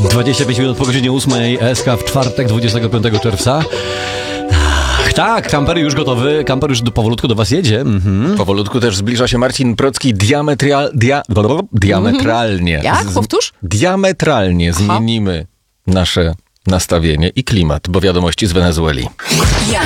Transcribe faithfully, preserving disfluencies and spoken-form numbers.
dwadzieścia pięć minut po godzinie ósmej, S K w czwartek, dwudziestego piątego czerwca. Tak, kamper już gotowy, kamper już do, powolutku do was jedzie. Mhm. Powolutku też zbliża się Marcin Procki diametral, dia, diametralnie. Jak? Powtórz? Diametralnie Aha. zmienimy nasze nastawienie i klimat, bo wiadomości z Wenezueli.